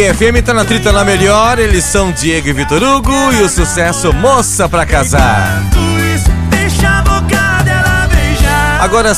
FM tá na trita na melhor. Eles são Diego e Vitor Hugo e o sucesso Moça Pra Casar. Agora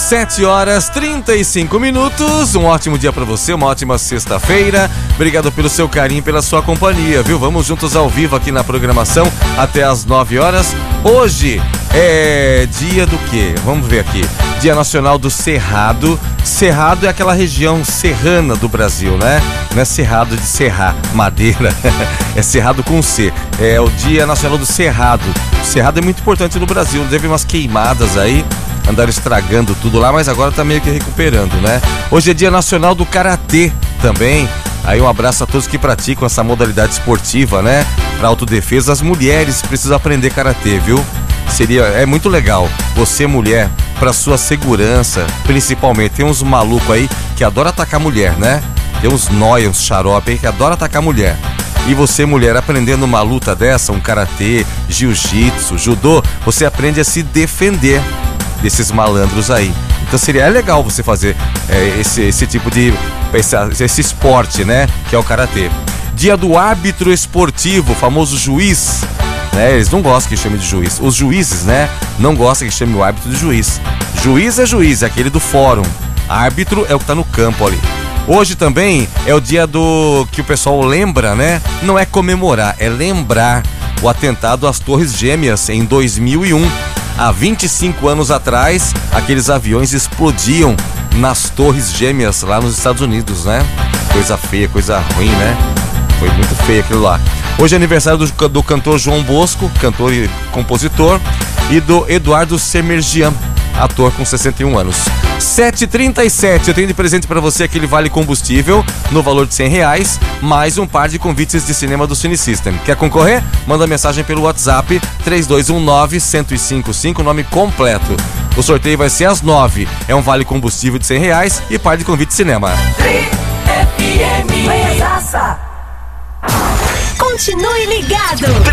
7h35. Um ótimo dia pra você, uma ótima sexta-feira. Obrigado pelo seu carinho, pela sua companhia, viu? Vamos juntos ao vivo aqui na programação até as 9h. Hoje é dia do quê? Vamos ver aqui. Dia Nacional do Cerrado. Cerrado é aquela região serrana do Brasil, né? Não é cerrado de serrar madeira, é cerrado com C. É o Dia Nacional do Cerrado. O cerrado é muito importante no Brasil. Teve umas queimadas aí, andaram estragando tudo lá, mas agora tá meio que recuperando, né? Hoje é Dia Nacional do Karatê também. Aí um abraço a todos que praticam essa modalidade esportiva, né? Pra autodefesa, as mulheres precisam aprender Karatê, viu? É muito legal, você mulher, pra sua segurança, principalmente. Tem uns malucos aí que adoram atacar mulher, né? Tem uns nóia, uns xarope aí que adoram atacar mulher. E você, mulher, aprendendo uma luta dessa, um karatê, jiu-jitsu, judô, você aprende a se defender desses malandros aí. Então seria legal você fazer esse tipo de... esse esporte, né? Que é o karatê. Dia do árbitro esportivo, o famoso juiz, né? Eles não gostam que chame de juiz. Os juízes, né? Não gostam que chame o árbitro de juiz. Juiz, é aquele do fórum. Árbitro é o que tá no campo ali. Hoje também é o dia do... que o pessoal lembra, né? Não é comemorar, é lembrar o atentado às Torres Gêmeas em 2001. Há 25 anos atrás, aqueles aviões explodiam nas Torres Gêmeas lá nos Estados Unidos, né? Coisa feia, coisa ruim, né? Foi muito feio aquilo lá. Hoje é aniversário do cantor João Bosco, cantor e compositor, e do Eduardo Semerjian, ator com 61 anos. 7h37, eu tenho de presente para você aquele vale combustível no valor de R$100, mais um par de convites de cinema do Cine System. Quer concorrer? Manda mensagem pelo WhatsApp 3219-1055, nome completo. O sorteio vai ser às 9h. É um vale combustível de R$100 e par de convite de cinema. Continue ligado.